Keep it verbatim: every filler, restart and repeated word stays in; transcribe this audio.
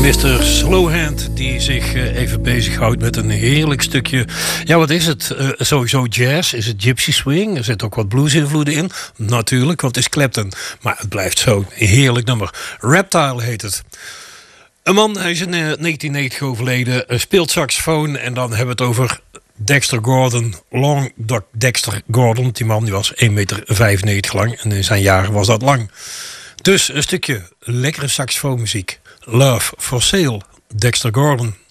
mister Slowhand, die zich uh, even bezighoudt met een heerlijk stukje. Ja, wat is het? Uh, sowieso jazz. Is het gypsy swing? Er zit ook wat blues-invloeden in. Natuurlijk, want het is Clapton. Maar het blijft zo'n heerlijk nummer. Reptile heet het. Een man, hij is in uh, negentien negentig overleden, uh, speelt saxofoon. En dan hebben we het over Dexter Gordon. Long Dexter Gordon. Die man die was één komma vijfennegentig meter lang. En in zijn jaren was dat lang. Dus een stukje lekkere saxofoonmuziek. Love for Sale, Dexter Gordon.